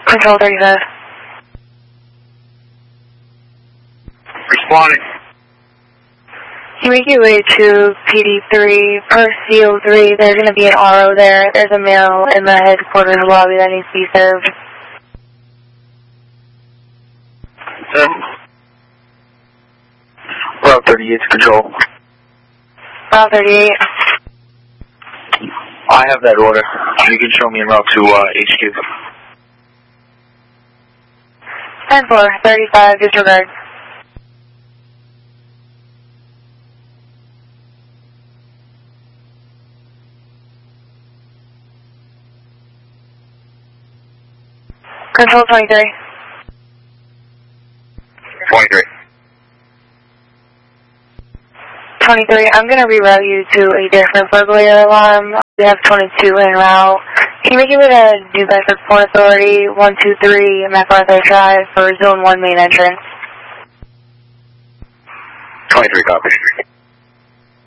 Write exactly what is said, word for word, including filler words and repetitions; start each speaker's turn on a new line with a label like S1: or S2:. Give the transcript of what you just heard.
S1: Control thirty-five.
S2: Responding.
S1: You make your way to P D three, per C O three, there's going to be an R O there. There's a male in the headquarters lobby that needs to be served.
S2: Um, Route thirty-eight to control.
S1: Route thirty-eight.
S2: I have that order. You can show me en route to uh, H Q.
S1: ten four, thirty-five, disregard. Control twenty-three.
S2: twenty-three.
S1: twenty-three, I'm going to reroute you to a different burglary alarm. We have twenty-two en route. Can you make it with a New Bedford Port Authority, one two three MacArthur Drive for Zone one main entrance?
S2: twenty-three, copy.